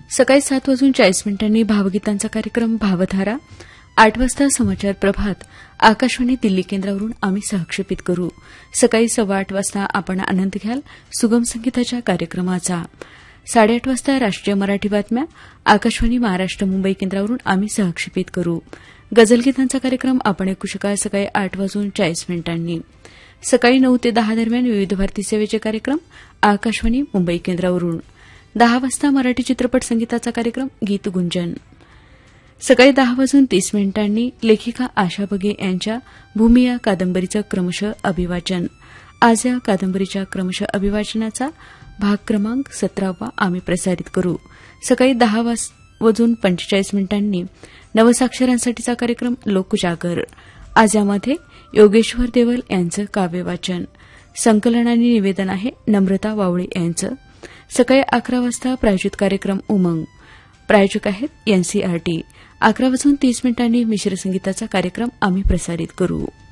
सकाळी 7:40 भावगीतांचा कार्यक्रम भावधारा. 8 वाजता समाचार प्रभात आकाशवाणी दिल्ली केंद्रावरून आम्ही सहक्षेपित करू. सकाळी 8:15 वाजता आपण आनंद घ्याल सुगम संगीताच्या कार्यक्रमाचा. 8:30 वाजता राष्ट्रीय मराठी बातम्या आकाशवाणी महाराष्ट्र मुंबई केंद्रावरून आम्ही सहक्षेपित करू. गझलगीतांचा कार्यक्रम आपण ऐकू शकाल सकाळी 8:40. सकाळी 9 ते 10 दरम्यान विविध भारती सेवेचे कार्यक्रम आकाशवाणी मुंबई केंद्रावरून. 10 वाजता मराठी चित्रपट संगीताचा कार्यक्रम गीत गुंजन. सकाळी 10:30 लेखिका आशा बगे यांच्या भूमी या कादंबरीचं क्रमशः अभिवाचन. आज या कादंबरीच्या क्रमशः अभिवाचनाचा भाग क्रमांक 17 आम्ही प्रसारित करू. सकाळी 10:45 नवसाक्षरांसाठीचा कार्यक्रम लोकजागर. आज यामध्ये योगेश्वर देवल यांचं काव्यवाचन. संकलन आणि निवेदन आहे नम्रता वावळे यांचं. सकाळी 11 वाजता प्रायोजित कार्यक्रम उमंग. प्रायोजक आहेत एनसीईआरटी. 11:30 मिश्र संगीताचा कार्यक्रम आम्ही प्रसारित करू.